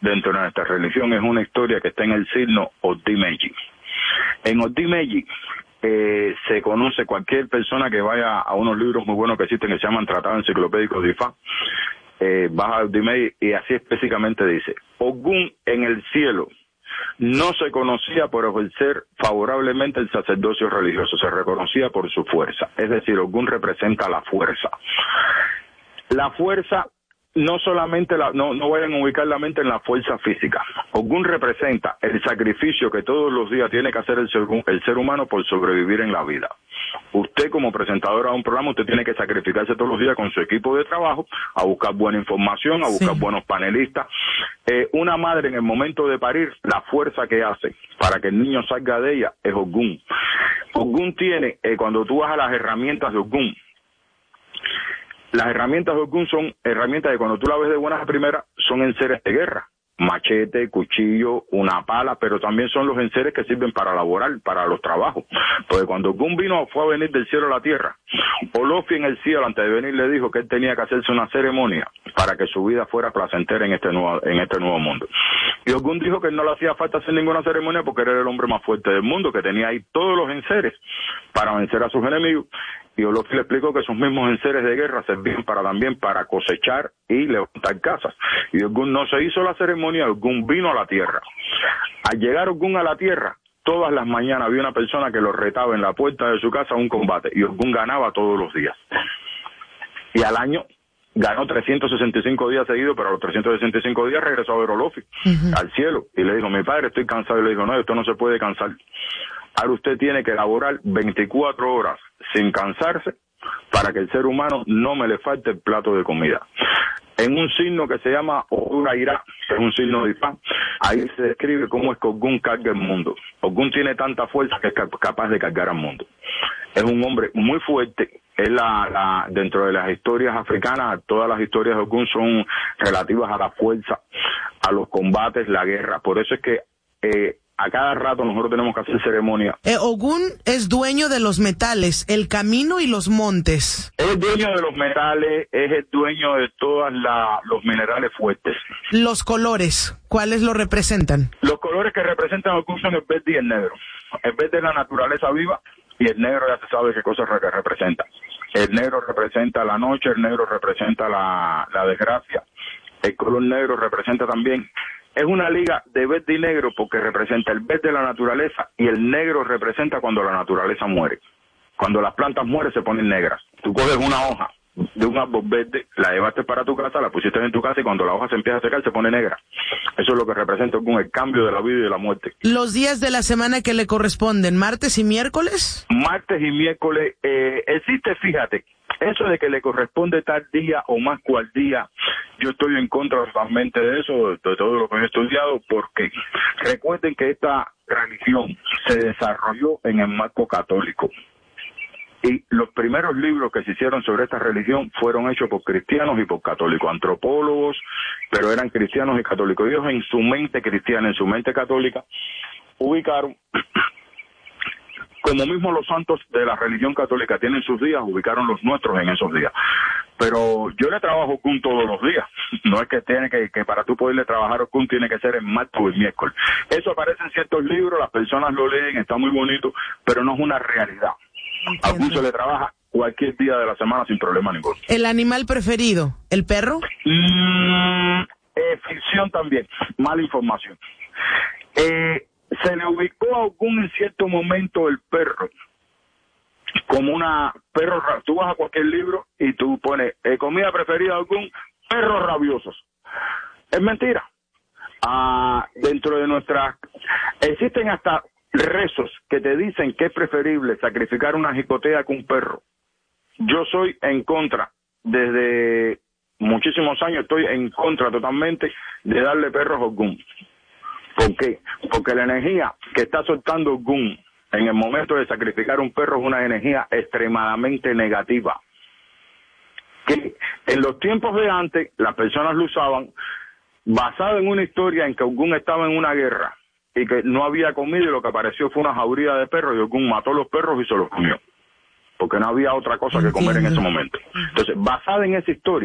dentro de nuestra religión es una historia que está en el signo Otimeji. En Otimeji se conoce cualquier persona que vaya a unos libros muy buenos que existen que se llaman Tratados Enciclopédicos de Ifá, baja Otimeji y así específicamente dice: Ogún en el cielo no se conocía por ejercer favorablemente el sacerdocio religioso, se reconocía por su fuerza. Es decir, Ogún representa la fuerza. La fuerza, no solamente, no vayan a ubicar la mente en la fuerza física. Ogún representa el sacrificio que todos los días tiene que hacer el ser humano por sobrevivir en la vida. Usted como presentadora de un programa, usted tiene que sacrificarse todos los días con su equipo de trabajo, a buscar buena información, a buscar buenos panelistas. Una madre en el momento de parir, la fuerza que hace para que el niño salga de ella es Ogún. Ogún tiene, cuando tú vas a las herramientas de Ogún, las herramientas de Ogún son herramientas que cuando tú la ves de buenas a primeras son enseres de guerra. Machete, cuchillo, una pala, pero también son los enseres que sirven para laborar, para los trabajos. Porque cuando Ogún fue a venir del cielo a la tierra, Olofi en el cielo antes de venir le dijo que él tenía que hacerse una ceremonia para que su vida fuera placentera en este nuevo mundo. Y Ogún dijo que no le hacía falta hacer ninguna ceremonia porque era el hombre más fuerte del mundo, que tenía ahí todos los enseres para vencer a sus enemigos. Y Olofi le explicó que esos mismos enseres de guerra servían también para cosechar y levantar casas. Y Ogún no se hizo la ceremonia, Ogún vino a la tierra. Al llegar Ogún a la tierra, todas las mañanas había una persona que lo retaba en la puerta de su casa a un combate. Y Ogún ganaba todos los días. Y al año ganó 365 días seguidos, pero a los 365 días regresó a ver a Olofi, al cielo. Y le dijo: mi padre, estoy cansado. Y le dijo: no, esto no se puede cansar. Ahora usted tiene que laborar 24 horas sin cansarse para que el ser humano no me le falte el plato de comida. En un signo que se llama Ogún-Airá, que es un signo de Ifá, ahí se describe cómo es que Ogún carga el mundo. Ogún tiene tanta fuerza que es capaz de cargar al mundo. Es un hombre muy fuerte. Es dentro de las historias africanas, todas las historias de Ogún son relativas a la fuerza, a los combates, la guerra. Por eso es que a cada rato nosotros tenemos que hacer ceremonia. Ogún es dueño de los metales, el camino y los montes. Es dueño de los metales, es el dueño de todos los minerales fuertes. Los colores, ¿cuáles lo representan? Los colores que representan a Ogún son el verde y el negro. El verde es la naturaleza viva y el negro ya se sabe qué cosas representa. El negro representa la noche, el negro representa la desgracia. El color negro representa también... Es una liga de verde y negro porque representa el verde de la naturaleza y el negro representa cuando la naturaleza muere. Cuando las plantas mueren se ponen negras. Tú coges una hoja de un árbol verde, la llevaste para tu casa, la pusiste en tu casa y cuando la hoja se empieza a secar se pone negra. Eso es lo que representa con el cambio de la vida y de la muerte. ¿Los días de la semana que le corresponden, martes y miércoles? Martes y miércoles. Existe, fíjate, eso de que le corresponde tal día o más cual día, yo estoy en contra totalmente de eso, de todo lo que he estudiado, porque recuerden que esta religión se desarrolló en el marco católico. Y los primeros libros que se hicieron sobre esta religión fueron hechos por cristianos y por católicos, antropólogos, pero eran cristianos y católicos. Ellos en su mente cristiana, en su mente católica, ubicaron... Como mismo los santos de la religión católica tienen sus días, ubicaron los nuestros en esos días. Pero yo le trabajo Ogún todos los días. No es que tiene que para tú poderle trabajar Ogún tiene que ser en martes o el miércoles. Eso aparece en ciertos libros, las personas lo leen, está muy bonito, pero no es una realidad. A Ogún se le trabaja cualquier día de la semana sin problema ninguno. ¿El animal preferido? ¿El perro? Ficción también, mala información. Se le ubicó a Ogún en cierto momento el perro como tú vas a cualquier libro y tú pones comida preferida de Ogún, perros rabiosos. Es mentira. Dentro de existen hasta rezos que te dicen que es preferible sacrificar una jicotea que un perro. Yo soy en contra, desde muchísimos años estoy en contra totalmente de darle perros a Ogún. ¿Por qué? Porque la energía que está soltando Ogún en el momento de sacrificar un perro es una energía extremadamente negativa. Que en los tiempos de antes las personas lo usaban basado en una historia en que Ogún estaba en una guerra y que no había comida y lo que apareció fue una jauría de perros y Ogún mató a los perros y se los comió. Porque no había otra cosa que comer en ese momento. Entonces, basada en esa historia,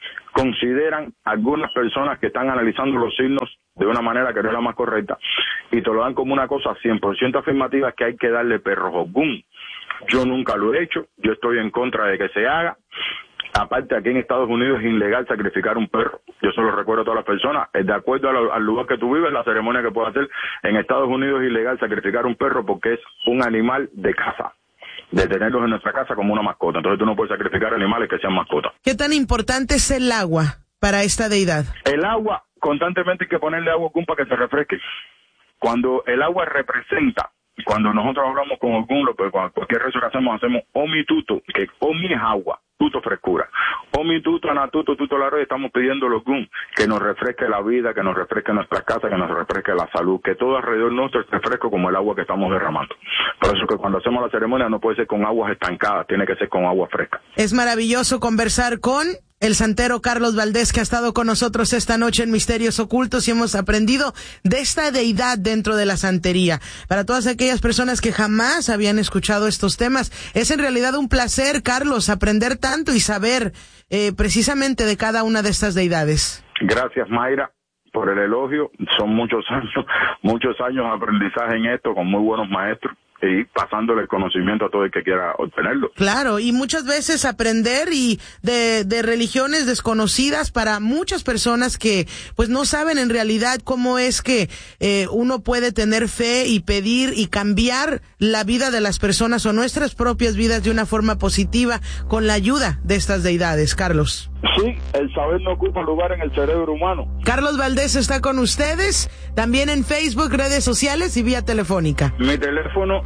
consideran algunas personas que están analizando los signos de una manera que no es la más correcta y te lo dan como una cosa 100% afirmativa, que hay que darle perros Ogún. Yo nunca lo he hecho, yo estoy en contra de que se haga. Aparte, aquí en Estados Unidos es ilegal sacrificar un perro. Yo se lo recuerdo a todas las personas. De acuerdo al lugar que tú vives, la ceremonia que puedas hacer, en Estados Unidos es ilegal sacrificar un perro porque es un animal de casa, de tenerlos en nuestra casa como una mascota. Entonces tú no puedes sacrificar animales que sean mascotas. ¿Qué tan importante es el agua para esta deidad? El agua, constantemente hay que ponerle agua Ogún para que se refresque. Cuando el agua representa, cuando nosotros hablamos con Ogún, cualquier rezo que hacemos Omi Tuto, que Omi es agua, Tuto frescura. Omi Tuto, Anatuto, Tuto la Red, estamos pidiendo a Ogún que nos refresque la vida, que nos refresque nuestras casas, que nos refresque la salud, que todo alrededor nuestro esté fresco como el agua que estamos derramando. Por eso que cuando hacemos la ceremonia no puede ser con aguas estancadas, tiene que ser con agua fresca. Es maravilloso conversar con el santero Carlos Valdés, que ha estado con nosotros esta noche en Misterios Ocultos, y hemos aprendido de esta deidad dentro de la santería. Para todas aquellas personas que jamás habían escuchado estos temas, es en realidad un placer, Carlos, aprender tanto y saber precisamente de cada una de estas deidades. Gracias, Mayra, por el elogio. Son muchos años de aprendizaje en esto, con muy buenos maestros, y pasándole el conocimiento a todo el que quiera obtenerlo. Claro, y muchas veces aprender y de religiones desconocidas para muchas personas que pues no saben en realidad cómo es que uno puede tener fe y pedir y cambiar la vida de las personas o nuestras propias vidas de una forma positiva con la ayuda de estas deidades, Carlos. Sí, el saber no ocupa lugar en el cerebro humano. Carlos Valdés está con ustedes, también en Facebook, redes sociales y vía telefónica. Mi teléfono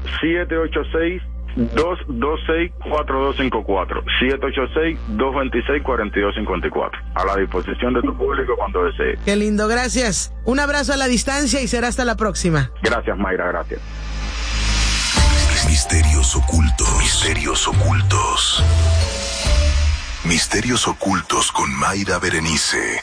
786-226-4254, 786-226-4254. A la disposición de tu público cuando desee. Qué lindo, gracias. Un abrazo a la distancia y será hasta la próxima. Gracias, Mayra, gracias. Misterios ocultos. Misterios ocultos. Misterios ocultos con Mayra Berenice.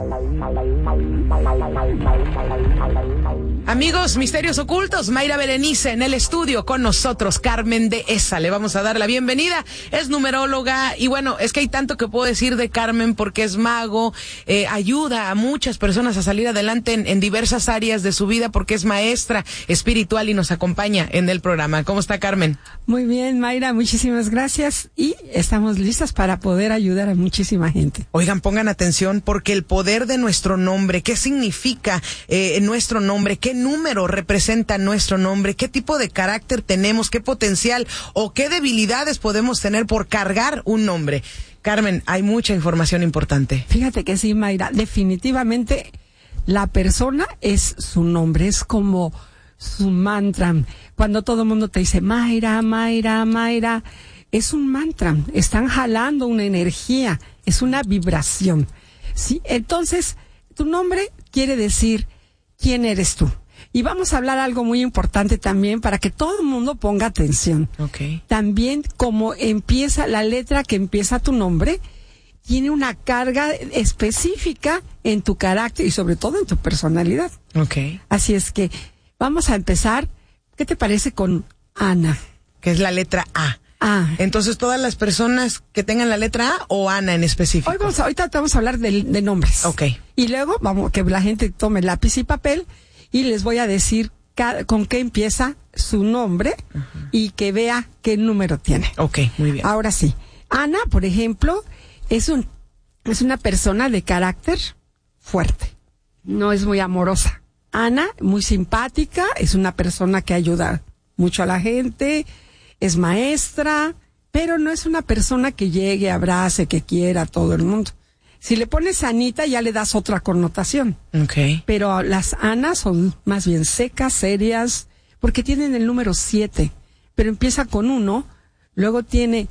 Amigos, Misterios Ocultos, Mayra Berenice en el estudio con nosotros, Carmen Dehesa. Le vamos a dar la bienvenida. Es numeróloga y bueno, es que hay tanto que puedo decir de Carmen porque es mago, ayuda a muchas personas a salir adelante en diversas áreas de su vida porque es maestra espiritual y nos acompaña en el programa. ¿Cómo está, Carmen? Muy bien, Mayra, muchísimas gracias y estamos listas para poder ayudar a muchísima gente. Oigan, pongan atención porque el poder de nuestro nombre, ¿qué significa nuestro nombre? ¿Qué número representa nuestro nombre? ¿Qué tipo de carácter tenemos? ¿Qué potencial o qué debilidades podemos tener por cargar un nombre? Carmen, hay mucha información importante. Fíjate que sí, Mayra, definitivamente la persona es su nombre, es como su mantra. Cuando todo el mundo te dice Mayra, Mayra, Mayra, es un mantra, están jalando una energía, es una vibración, ¿sí? Entonces, tu nombre quiere decir quién eres tú. Y vamos a hablar algo muy importante también para que todo el mundo ponga atención. Okay. También como empieza la letra que empieza tu nombre, tiene una carga específica en tu carácter y sobre todo en tu personalidad. Okay. Así es que vamos a empezar. ¿Qué te parece con Ana? Que es la letra A. Entonces, todas las personas que tengan la letra A o Ana en específico. Ahorita vamos a hablar de nombres. Okay. Y luego vamos que la gente tome lápiz y papel y les voy a decir con qué empieza su nombre y que vea qué número tiene. Okay, muy bien. Ahora sí. Ana, por ejemplo, es una persona de carácter fuerte. No es muy amorosa. Ana, muy simpática, es una persona que ayuda mucho a la gente, es maestra, pero no es una persona que llegue, abrace, que quiera a todo el mundo. Si le pones Anita ya le das otra connotación. Okay. Pero las Anas son más bien secas, serias, porque tienen el número 7, pero empieza con 1, luego tiene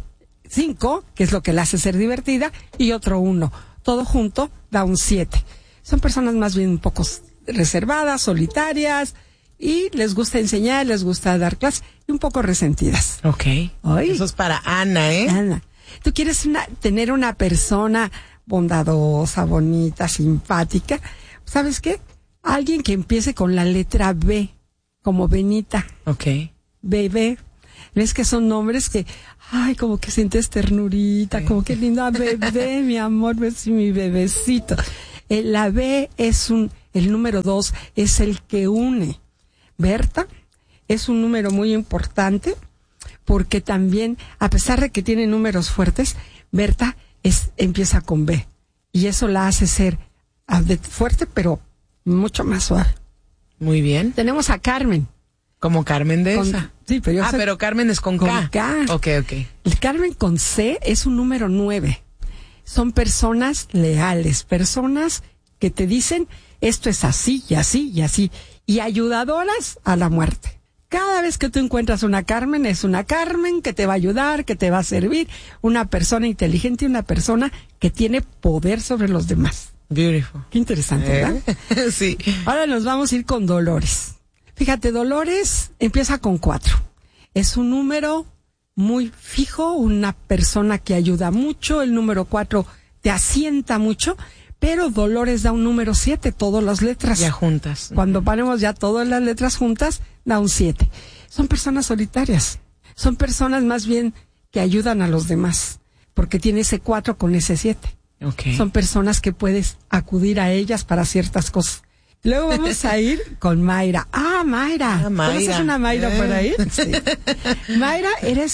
5, que es lo que la hace ser divertida, y otro 1. Todo junto da un 7. Son personas más bien un poco reservadas, solitarias, y les gusta enseñar, les gusta dar clases, y un poco resentidas. Okay. Ay. Eso es para Ana, ¿eh? Ana, tú quieres tener una persona bondadosa, bonita, simpática. ¿Sabes qué? Alguien que empiece con la letra B, como Benita. Okay. Bebé. Ves que son nombres que, ay, como que sientes ternurita, como que linda bebé, mi amor, ves mi bebecito. La B es el número 2, es el que une. Berta es un número muy importante porque también, a pesar de que tiene números fuertes, Berta empieza con B. Y eso la hace ser fuerte, pero mucho más suave. Muy bien. Tenemos a Carmen. Como Carmen de esa. Sí, pero yo pero Carmen es con K. Ok. El Carmen con C es un número 9. Son personas leales, personas que te dicen esto es así y así y así. Y ayudadoras a la muerte. Cada vez que tú encuentras una Carmen, es una Carmen que te va a ayudar, que te va a servir. Una persona inteligente y una persona que tiene poder sobre los demás. Beautiful. Qué interesante, ¿verdad? Sí. Ahora nos vamos a ir con Dolores. Fíjate, Dolores empieza con 4. Es un número muy fijo, una persona que ayuda mucho. El número 4 te asienta mucho, pero Dolores da un número 7, todas las letras. Ya juntas. Cuando ponemos ya todas las letras juntas, da un 7. Son personas solitarias. Son personas más bien que ayudan a los demás, porque tiene ese 4 con ese 7. Okay. Son personas que puedes acudir a ellas para ciertas cosas. Luego vamos a ir con Mayra. Mayra. ¿Conoces una Mayra por ahí? Sí. Mayra,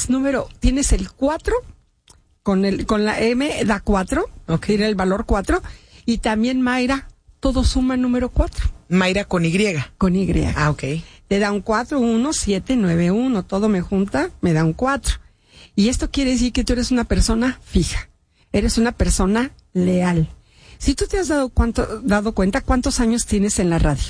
tienes el 4, con la M da 4, tiene el valor 4, y también Mayra, todo suma el número 4. Mayra con Y. Con Y. Ok. Te da un 4, 1, 7, 9, 1, todo me junta, me da un 4. Y esto quiere decir que tú eres una persona fija, eres una persona leal. Si tú te has dado cuenta, ¿cuántos años tienes en la radio?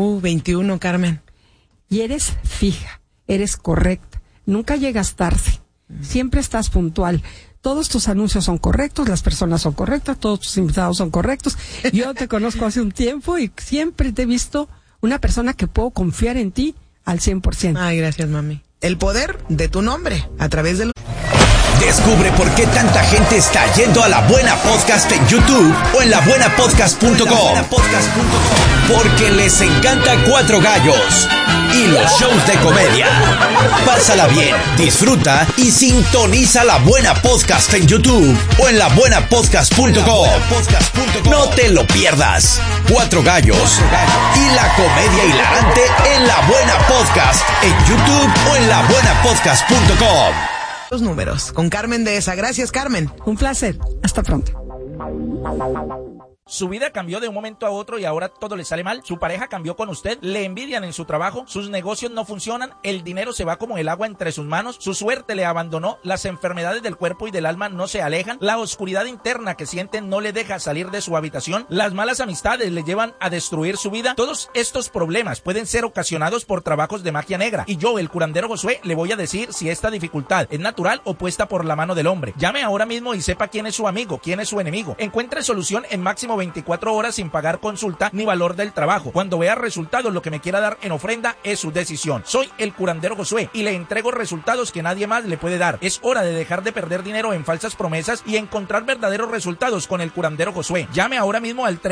21, Carmen. Y eres fija, eres correcta, nunca llegas tarde, siempre estás puntual. Todos tus anuncios son correctos, las personas son correctas, todos tus invitados son correctos. Yo te conozco hace un tiempo y siempre te he visto una persona que puedo confiar en ti al 100%. Ay, gracias, mami. El poder de tu nombre a través de Descubre por qué tanta gente está yendo a La Buena Podcast en YouTube o en labuenapodcast.com. Porque les encanta Cuatro Gallos y los shows de comedia. Pásala bien, disfruta y sintoniza La Buena Podcast en YouTube o en labuenapodcast.com. No te lo pierdas. Cuatro Gallos y la comedia hilarante en La Buena Podcast en YouTube o en labuenapodcast.com. los números con Carmen Dehesa. Gracias, Carmen. Un placer. Hasta pronto. Su vida cambió de un momento a otro y ahora todo le sale mal. Su pareja cambió con usted, le envidian en su trabajo, sus negocios no funcionan, el dinero se va como el agua entre sus manos, su suerte le abandonó, las enfermedades del cuerpo y del alma no se alejan, la oscuridad interna que siente no le deja salir de su habitación, las malas amistades le llevan a destruir su vida. Todos estos problemas pueden ser ocasionados por trabajos de magia negra y yo, el curandero Josué, le voy a decir si esta dificultad es natural o puesta por la mano del hombre. Llame ahora mismo y sepa quién es su amigo, quién es su enemigo. Encuentre solución en máximo 24 horas sin pagar consulta ni valor del trabajo. Cuando vea resultados, lo que me quiera dar en ofrenda es su decisión. Soy el curandero Josué y le entrego resultados que nadie más le puede dar. Es hora de dejar de perder dinero en falsas promesas y encontrar verdaderos resultados con el curandero Josué. Llame ahora mismo al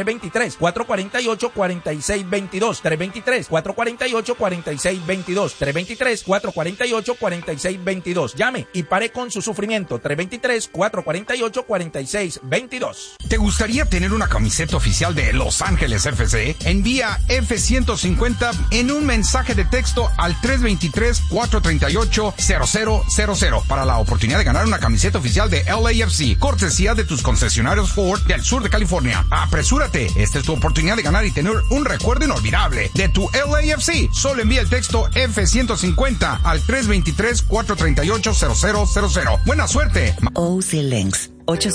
323-448-4622. 323-448-4622. 323-448-4622. Llame y pare con su sufrimiento. 323-448-4622. ¿Te gustaría tener una camiseta oficial de Los Ángeles FC? Envía F-150 en un mensaje de texto al 323-438-0000 para la oportunidad de ganar una camiseta oficial de LAFC, cortesía de tus concesionarios Ford del sur de California. Apresúrate, esta es tu oportunidad de ganar y tener un recuerdo inolvidable de tu LAFC. Solo envía el texto F-150 al 323-438-0000. ¡Buena suerte! OC Links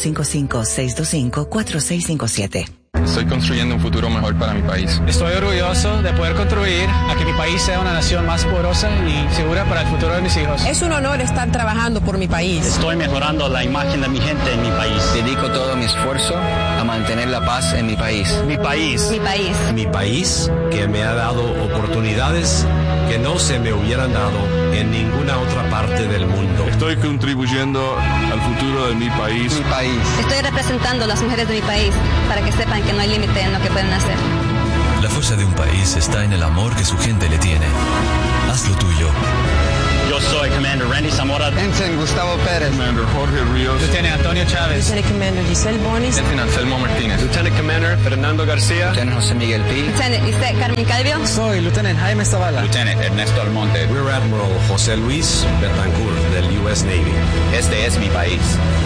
855-625-4657. Estoy construyendo un futuro mejor para mi país. Estoy orgulloso de poder contribuir a que mi país sea una nación más poderosa y segura para el futuro de mis hijos. Es un honor estar trabajando por mi país. Estoy mejorando la imagen de mi gente en mi país. Dedico todo mi esfuerzo a mantener la paz en mi país. Mi país. Mi país. Mi país, que me ha dado oportunidades que no se me hubieran dado en ninguna otra parte del mundo. Estoy contribuyendo al futuro de mi país. Mi país. Estoy representando a las mujeres de mi país para que sepan que no hay límite en lo que pueden hacer. La fuerza de un país está en el amor que su gente le tiene. Haz lo tuyo. Yo soy Commander Randy Zamora. Ensign Gustavo Pérez. Commander Jorge Ríos. Lieutenant Antonio Chávez. Lieutenant Commander Giselle Bonis. Lieutenant Anselmo Martínez. Lieutenant Commander Fernando García. Lieutenant José Miguel Pi. Lieutenant Lisette Carmen Calvio. Soy Lieutenant Jaime Zavala. Lieutenant Ernesto Almonte. Rear Admiral José Luis Betancourt del US Navy. Este es mi país.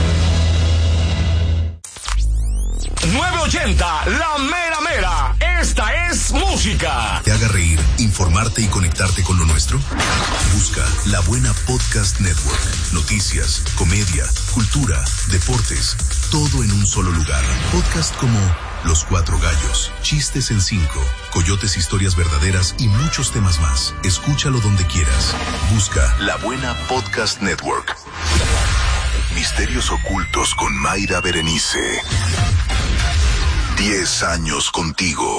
980, la mera mera. Esta es música. ¿Te haga reír, informarte y conectarte con lo nuestro? Busca La Buena Podcast Network. Noticias, comedia, cultura, deportes, todo en un solo lugar. Podcast como Los Cuatro Gallos, Chistes en 5, Coyotes, Historias Verdaderas y muchos temas más. Escúchalo donde quieras. Busca La Buena Podcast Network. Misterios ocultos con Mayra Berenice. 10 años contigo.